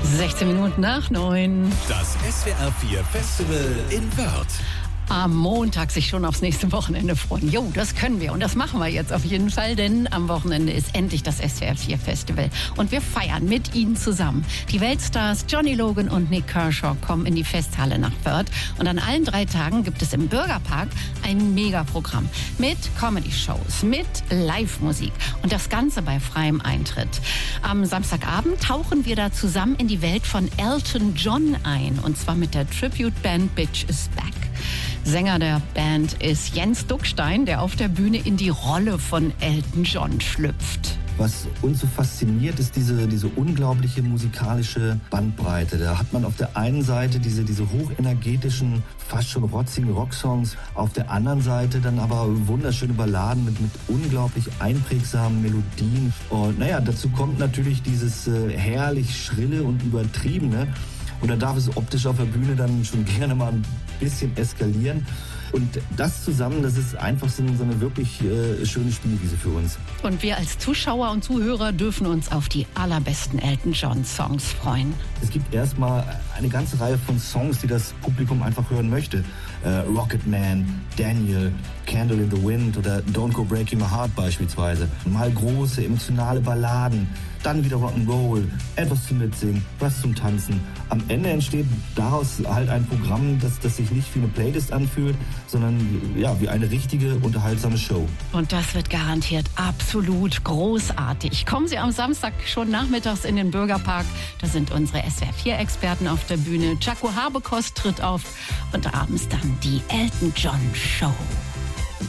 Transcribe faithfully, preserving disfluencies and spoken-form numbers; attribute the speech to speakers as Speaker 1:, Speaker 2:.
Speaker 1: sechzehn Minuten nach neun.
Speaker 2: Das S W R vier Festival in Wörth.
Speaker 1: Am Montag sich schon aufs nächste Wochenende freuen. Jo, das können wir und das machen wir jetzt auf jeden Fall, denn am Wochenende ist endlich das S W R vier Festival und wir feiern mit Ihnen zusammen. Die Weltstars Johnny Logan und Nik Kershaw kommen in die Festhalle nach Wörth und an allen drei Tagen gibt es im Bürgerpark ein Megaprogramm mit Comedy-Shows, mit Live-Musik und das Ganze bei freiem Eintritt. Am Samstagabend tauchen wir da zusammen in die Welt von Elton John ein und zwar mit der Tribute-Band Bitch is Back. Sänger der Band ist Jens Duckstein, der auf der Bühne in die Rolle von Elton John schlüpft.
Speaker 3: Was uns so fasziniert, ist diese, diese unglaubliche musikalische Bandbreite. Da hat man auf der einen Seite diese, diese hochenergetischen, fast schon rotzigen Rocksongs, auf der anderen Seite dann aber wunderschöne Balladen mit, mit unglaublich einprägsamen Melodien. Und naja, dazu kommt natürlich dieses äh, herrlich Schrille und Übertriebene. Und da darf es optisch auf der Bühne dann schon gerne mal ein bisschen eskalieren. Und das zusammen, das ist einfach so eine, so eine wirklich äh, schöne Spielwiese für uns.
Speaker 1: Und wir als Zuschauer und Zuhörer dürfen uns auf die allerbesten Elton John Songs freuen.
Speaker 3: Es gibt erstmal eine ganze Reihe von Songs, die das Publikum einfach hören möchte. Äh, Rocket Man, Daniel, Candle in the Wind oder Don't Go Breaking My Heart beispielsweise. Mal große, emotionale Balladen, dann wieder Rock'n'Roll, etwas zum Mitsingen, was zum Tanzen. Am Ende entsteht daraus halt ein Programm, das, das sich nicht wie eine Playlist anfühlt, sondern ja, wie eine richtige, unterhaltsame Show.
Speaker 1: Und das wird garantiert absolut großartig. Kommen Sie am Samstag schon nachmittags in den Bürgerpark. Da sind unsere S W R vier Experten auf der Bühne. Jaco Habekost tritt auf und abends dann die Elton John Show.